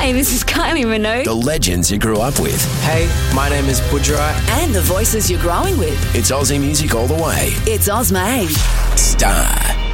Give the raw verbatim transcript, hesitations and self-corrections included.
Hey, this is Kylie Minogue. The legends you grew up with. Hey, my name is Budrai. And the voices you're growing with. It's Aussie music all the way. It's Ozmade. Star.